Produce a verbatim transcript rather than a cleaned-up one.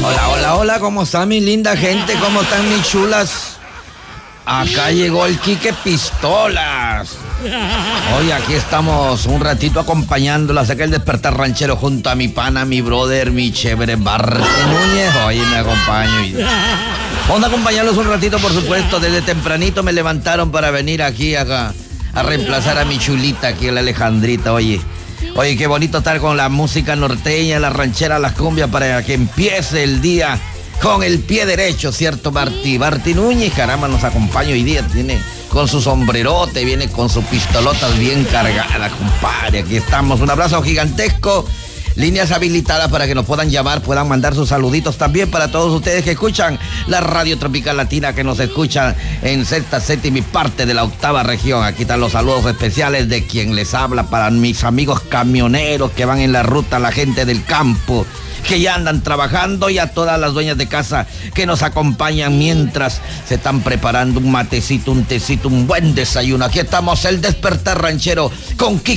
Hola, hola, hola, ¿cómo está mi linda gente? ¿Cómo están mis chulas? Acá llegó el Quique Pistolas. Hoy aquí estamos un ratito acompañándolas acá el despertar ranchero junto a mi pana, mi brother, mi chévere Barty Núñez. Hoy me acompaño y... Vamos a acompañarlos un ratito, por supuesto. Desde tempranito me levantaron para venir aquí acá a reemplazar a mi chulita aquí, la Alejandrita, oye. Oye, qué bonito estar con la música norteña, la ranchera, las cumbias, para que empiece el día con el pie derecho, ¿cierto, Barty? Barty Núñez, caramba, nos acompaña hoy día, viene con su sombrerote, viene con sus pistolotas bien cargadas, compadre. Aquí estamos, un abrazo gigantesco. Líneas habilitadas para que nos puedan llamar, puedan mandar sus saluditos también para todos ustedes que escuchan la Radio Tropical Latina, que nos escuchan en sexta, séptima y parte de la octava región. Aquí están los saludos especiales de quien les habla para mis amigos camioneros que van en la ruta, la gente del campo que ya andan trabajando, y a todas las dueñas de casa que nos acompañan mientras se están preparando un matecito, un tecito, un buen desayuno. Aquí estamos, el despertar ranchero con Quique